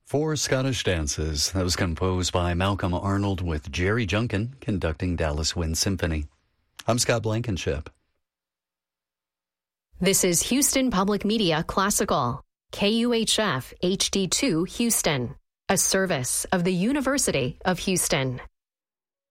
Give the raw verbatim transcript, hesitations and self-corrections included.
Four Scottish Dances. That was composed by Malcolm Arnold with Jerry Junkin conducting Dallas Wind Symphony. I'm Scott Blankenship. This is Houston Public Media Classical, K U H F H D two Houston, a service of the University of Houston.